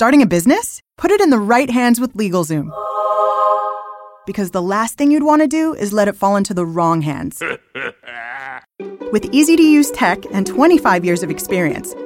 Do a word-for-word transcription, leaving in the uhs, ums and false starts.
Starting a business? Put it in the right hands with LegalZoom. Because the last thing you'd want to do is let it fall into the wrong hands. With easy-to-use tech and twenty-five years of experience,